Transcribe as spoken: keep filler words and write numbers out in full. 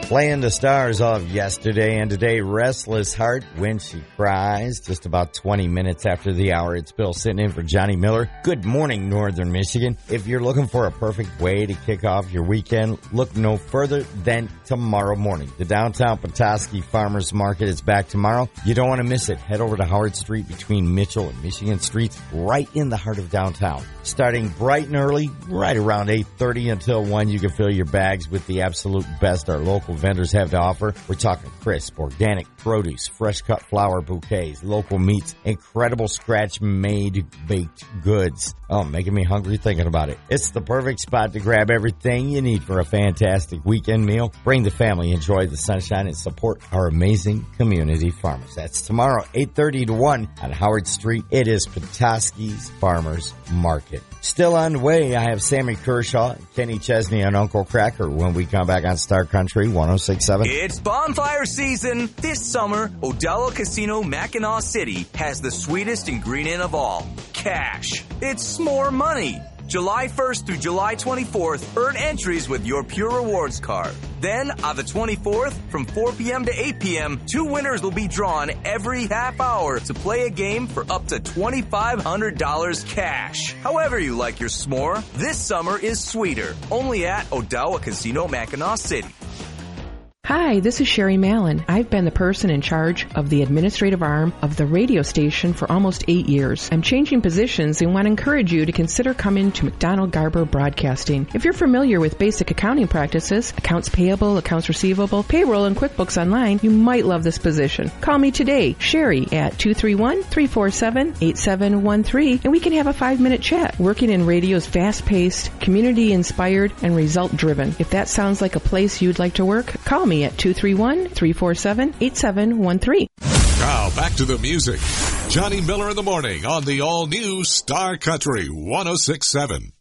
Playing the stars of yesterday and today, Restless Heart When She Cries. Just about twenty minutes after the hour, it's Bill sitting in for Johnny Miller. Good morning, Northern Michigan. If you're looking for a perfect way to kick off your weekend, look no further than tomorrow morning. The downtown Petoskey Farmers Market is back tomorrow. You don't want to miss it. Head over to Howard Street between Mitchell and Michigan Streets, right in the heart of downtown. Starting bright and early, right around eight thirty until one, you can fill your bags with the absolute best our local vendors have to offer. We're talking crisp, organic produce, fresh cut flower bouquets, local meats, incredible scratch-made baked goods. Oh, making me hungry thinking about it. It's the perfect spot to grab everything you need for a fantastic weekend meal. Bring the family, enjoy the sunshine, and support our amazing community farmers. That's tomorrow, eight thirty to one on Howard Street. It is Petoskey's Farmers Market. Still on the way, I have Sammy Kershaw, Kenny Chesney, and Uncle Cracker when we come back on Star Country one oh six point seven. It's bonfire season. This summer, Odella Casino Mackinac City has the sweetest ingredient of all, cash. It's more money. July first through July twenty-fourth, earn entries with your Pure Rewards card. Then, on the twenty-fourth, from four p.m. to eight p.m., two winners will be drawn every half hour to play a game for up to twenty-five hundred dollars cash. However you like your s'more, this summer is sweeter. Only at Odella Casino Mackinac City. Hi, this is Sherry Mallon. I've been the person in charge of the administrative arm of the radio station for almost eight years. I'm changing positions and want to encourage you to consider coming to McDonald Garber Broadcasting. If you're familiar with basic accounting practices, accounts payable, accounts receivable, payroll, and QuickBooks Online, you might love this position. Call me today, Sherry, at two three one, three four seven, eight seven one three, and we can have a five-minute chat. Working in radio's fast-paced, community-inspired, and result-driven. If that sounds like a place you'd like to work, call me at two three one, three four seven, eight seven one three. Now back to the music. Johnny Miller in the morning on the all-new Star Country one oh six point seven.